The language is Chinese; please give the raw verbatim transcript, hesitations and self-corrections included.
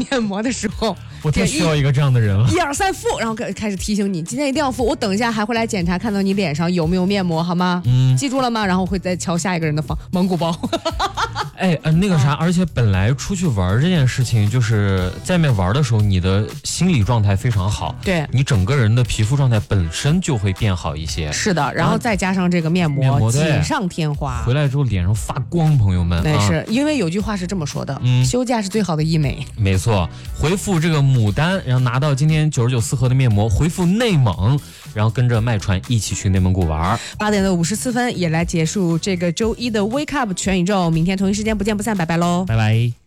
面膜的时候， 我太需要一个这样的人了。 一二三敷，然后开始提醒你今天一定要敷。我等一下还会来检查，看到你脸上有没有面膜，好吗？嗯，记住了吗？然后会再敲下一个人的房蒙古包。 哎，呃，那个啥，而且本来出去玩这件事情，就是在外面玩的时候，你的心理状态非常好， 对， 你整个人的皮肤状态本身就会变好一些。 是的，然后再加上这个面膜， 面膜锦上添花。 回来之后脸上发光，朋友们。 那是、 啊、 因为有句话是这么说的，嗯，休假是最好的医美。 没错，回复这个牡丹，然后拿到今天九十九四盒的面膜，回复内蒙，然后跟着麦传一起去内蒙古玩。 八点的五十四分也来结束这个周一的 Wake Up 全宇宙，明天同一时间不见不散，拜拜喽， 拜拜。